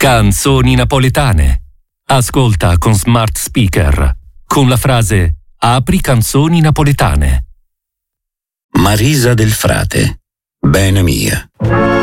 Canzoni napoletane. Ascolta con smart speaker con la frase "Apri canzoni napoletane". Marisa del Frate, bene mia.